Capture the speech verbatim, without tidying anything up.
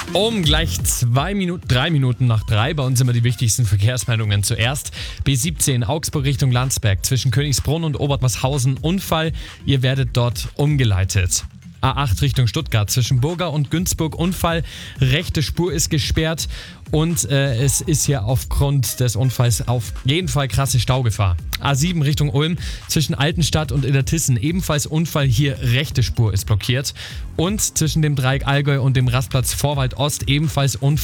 Um gleich zwei Minuten, drei Minuten nach drei. Bei uns immer die wichtigsten Verkehrsmeldungen zuerst. B siebzehn Augsburg Richtung Landsberg zwischen Königsbrunn und Obertmarshausen Unfall. Ihr werdet dort umgeleitet. A acht Richtung Stuttgart zwischen Burger und Günzburg Unfall. Rechte Spur ist gesperrt und äh, es ist hier aufgrund des Unfalls auf jeden Fall krasse Staugefahr. A sieben Richtung Ulm zwischen Altenstadt und Illertissen ebenfalls Unfall. Hier rechte Spur ist blockiert. Und zwischen dem Dreieck Allgäu und dem Rastplatz Vorwald Ost ebenfalls Unfall.